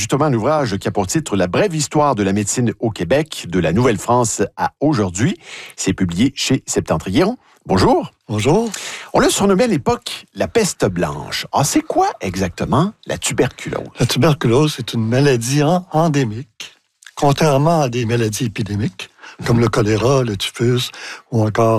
justement un ouvrage qui a pour titre « La brève histoire de la médecine au Québec, de la Nouvelle-France à aujourd'hui ». C'est publié chez Septentrion. Bonjour. Bonjour. On l'a surnommé à l'époque la peste blanche. Ah, c'est quoi exactement la tuberculose? La tuberculose, c'est une maladie endémique, contrairement à des maladies épidémiques, comme le choléra, le typhus ou encore